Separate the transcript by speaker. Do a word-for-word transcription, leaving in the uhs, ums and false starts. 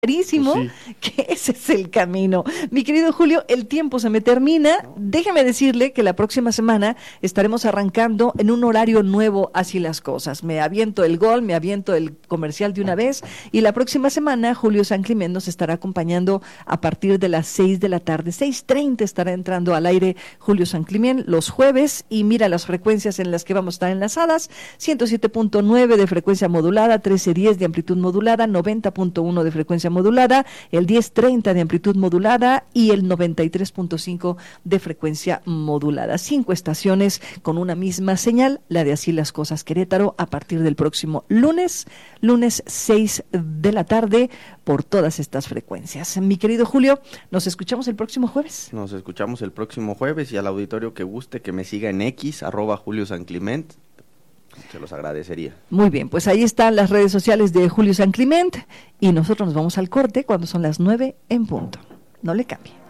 Speaker 1: clarísimo
Speaker 2: Pues sí.
Speaker 1: que ese es el camino. Mi querido Julio, el tiempo se me termina. Déjeme decirle que la próxima semana estaremos arrancando en un horario nuevo así las cosas. Me aviento el gol, me aviento el comercial de una vez y la próxima semana Julio San Clemente nos estará acompañando a partir de las seis de la tarde. seis treinta estará entrando al aire Julio San Clemente los jueves y mira las frecuencias en las que vamos a estar enlazadas. ciento siete punto nueve de frecuencia modulada, trece diez de amplitud modulada, noventa punto uno de frecuencia modulada, el diez treinta de amplitud modulada y el noventa y tres punto cinco de frecuencia modulada. Cinco estaciones con una misma señal, la de Así las Cosas Querétaro, a partir del próximo lunes, lunes seis de la tarde, por todas estas frecuencias. Mi querido Julio, nos escuchamos el próximo jueves.
Speaker 2: Nos escuchamos el próximo jueves y al auditorio que guste que me siga en X, arroba Julio San Clemente. Se los agradecería.
Speaker 1: Muy bien, pues ahí están las redes sociales de Julio San Clemente y nosotros nos vamos al corte cuando son las nueve en punto. No le cambie.